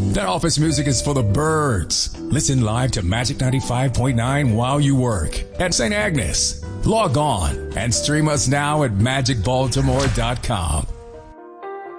That office music is for the birds. Listen live to Magic 95.9 while you work at St. Agnes. Log on and stream us now at magicbaltimore.com.